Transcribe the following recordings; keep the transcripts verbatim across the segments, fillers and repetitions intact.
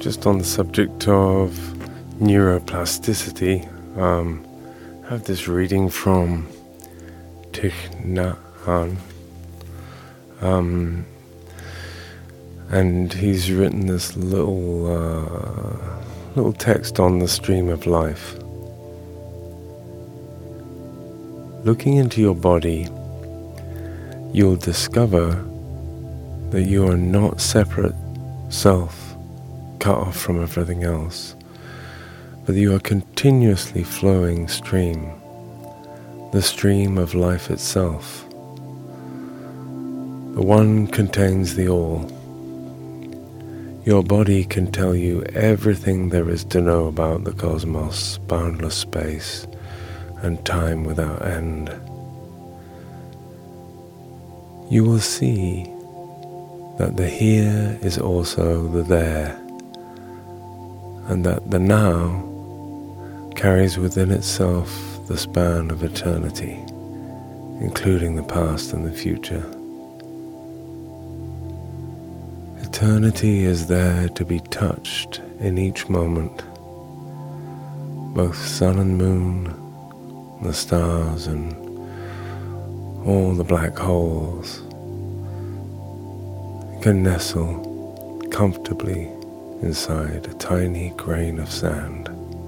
just on the subject of neuroplasticity, um, I have this reading from Thich Nhat Hanh, um, and he's written this little uh, little text on the stream of life. Looking into your body, you'll discover that you are not separate self, cut off from everything else, but you are continuously flowing stream, the stream of life itself. The one contains the all. Your body can tell you everything there is to know about the cosmos, boundless space, and time without end. You will see that the here is also the there, and that the now carries within itself the span of eternity, including the past and the future. Eternity is there to be touched in each moment, both sun and moon, the stars and all the black holes can nestle comfortably inside a tiny grain of sand.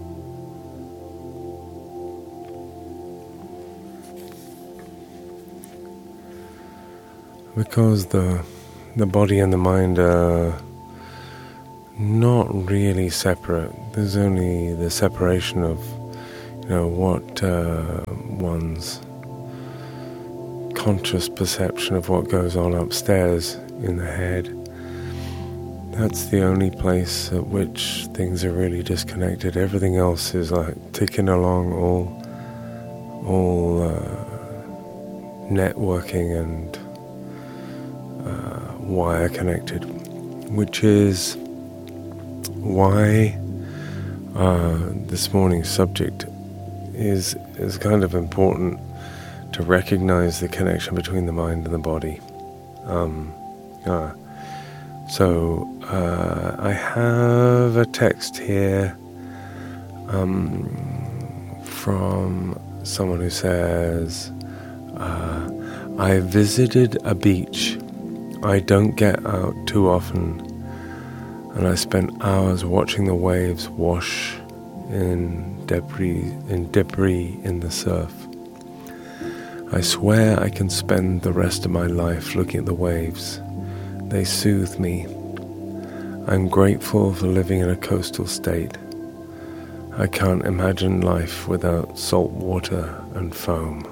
Because the the body and the mind are not really separate. There's only the separation of, you know, what uh, one's conscious perception of what goes on upstairs in the head. That's the only place at which things are really disconnected. Everything else is like ticking along, all, all uh, networking and uh, wire connected, which is why uh, this morning's subject is is kind of important, to recognize the connection between the mind and the body. Um, uh, so uh, I have a text here um, from someone who says, uh, I visited a beach I don't get out too often, and I spent hours watching the waves wash in debris, in debris in the surf. I swear I can spend the rest of my life looking at the waves. They soothe me. I'm grateful for living in a coastal state. I can't imagine life without salt water and foam.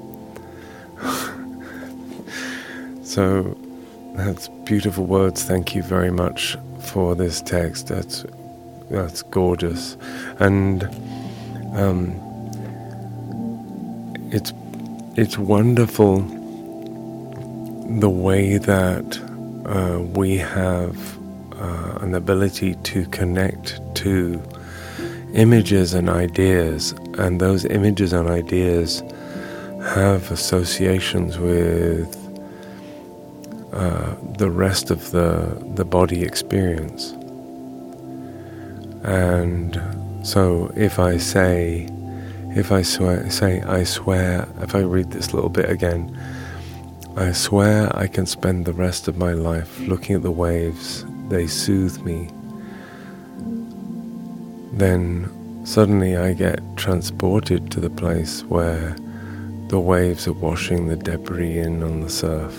So, that's beautiful words. Thank you very much for this text. That's that's gorgeous, and um, it's it's wonderful the way that uh, we have uh, an ability to connect to images and ideas, and those images and ideas have associations with Uh, the rest of the the body experience. And so if I say, if I swear, say, I swear, if I read this little bit again, I swear I can spend the rest of my life looking at the waves, they soothe me, then suddenly I get transported to the place where the waves are washing the debris in on the surf.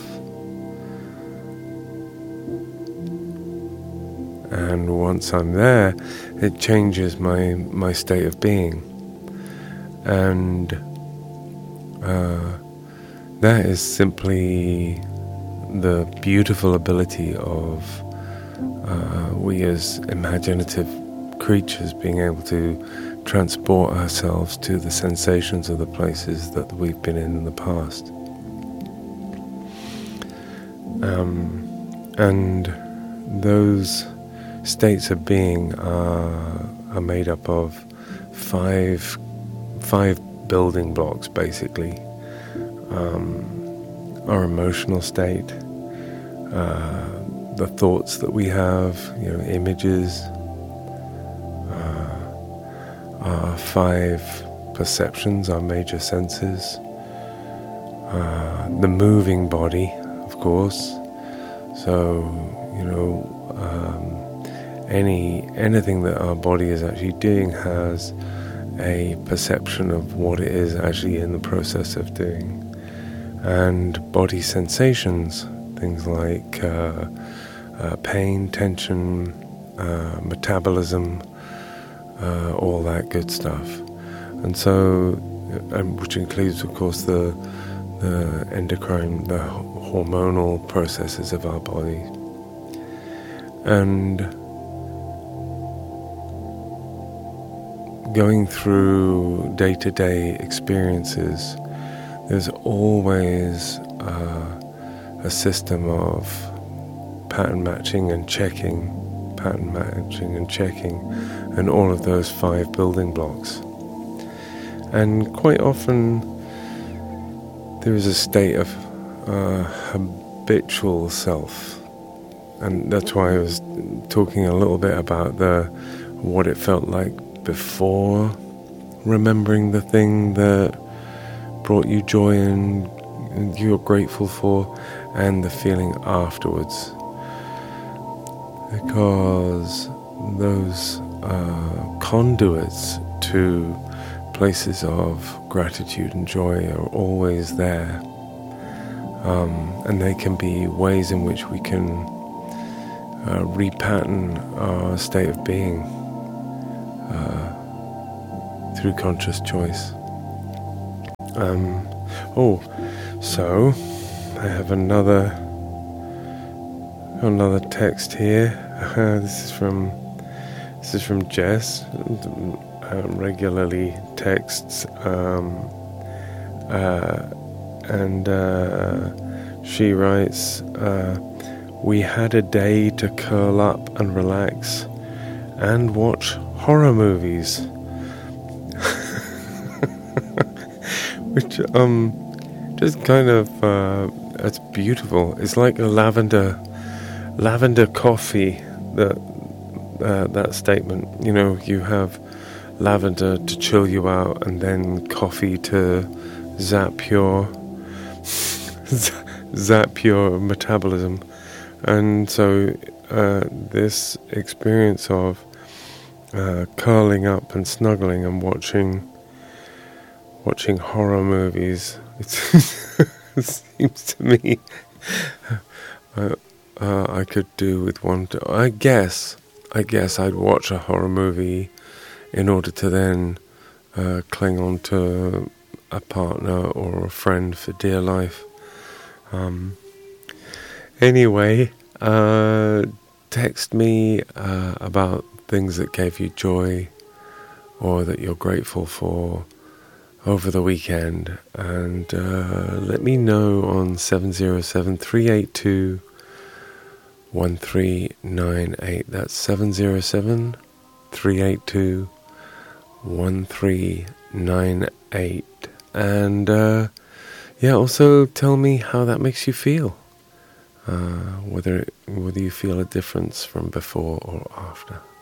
And once I'm there, it changes my, my state of being. And uh, that is simply the beautiful ability of uh, we as imaginative creatures being able to transport ourselves to the sensations of the places that we've been in in the past. Um, and those states of being are, are made up of five five building blocks, basically. Um, our emotional state, uh, the thoughts that we have, you know, images, our five perceptions, our major senses, uh, the moving body, of course. So, you know, um, any anything that our body is actually doing has a perception of what it is actually in the process of doing. And body sensations, things like uh, uh, pain, tension, uh, metabolism, uh, all that good stuff. And so, and which includes, of course, the the endocrine, the hormonal processes of our body. And going through day-to-day experiences, there's always uh, a system of pattern matching and checking, pattern matching and checking, and all of those five building blocks. And quite often there is a state of uh, habitual self, and that's why I was talking a little bit about the what it felt like before remembering the thing that brought you joy and, and you're grateful for, and the feeling afterwards, because those uh, conduits to places of gratitude and joy are always there, um, and they can be ways in which we can uh, repattern our state of being uh, through conscious choice. Um, oh, so I have another another text here. Uh, this is from this is from Jess. Um, regularly texts, um, uh, and uh, she writes, uh, "We had a day to curl up and relax and watch horror movies," which um just kind of uh, it's beautiful. It's like a lavender lavender coffee. That uh, that statement, you know, you have lavender to chill you out, and then coffee to zap your zap your metabolism. And so uh, this experience of uh, curling up and snuggling and watching watching horror movies, it's it seems to me uh, uh, I could do with one. To, I guess I guess I'd watch a horror movie in order to then uh, cling on to a partner or a friend for dear life. Um, anyway, uh, text me uh, about things that gave you joy or that you're grateful for over the weekend, and uh, let me know on seven zero seven, three eight two, one three nine eight. That's seven zero seven, three eight two, one three nine eight. And uh, yeah, also tell me how that makes you feel, uh, whether it, whether you feel a difference from before or after.